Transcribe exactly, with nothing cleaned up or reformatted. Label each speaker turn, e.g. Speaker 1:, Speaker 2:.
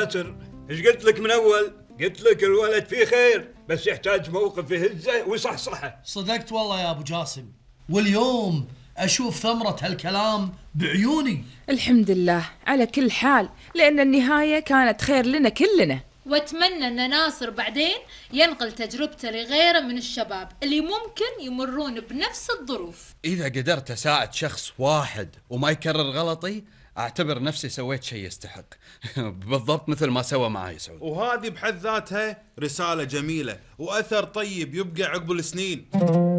Speaker 1: ياسر، ايش قلت لك من اول؟ قلت لك الولد فيه خير، بس يحتاج موقف يهزه ويصحصحه.
Speaker 2: صدقت والله يا ابو جاسم، واليوم اشوف ثمرة هالكلام بعيوني.
Speaker 3: الحمد لله على كل حال، لان النهاية كانت خير لنا كلنا.
Speaker 4: واتمنى ان ناصر بعدين ينقل تجربته لغيره من الشباب اللي ممكن يمرون بنفس الظروف.
Speaker 5: اذا قدرت اساعد شخص واحد وما يكرر غلطي اعتبر نفسي سويت شيء يستحق. بالضبط مثل ما سوى معي سعود.
Speaker 6: وهذه بحد ذاتها رسالة جميلة واثر طيب يبقى عقب السنين.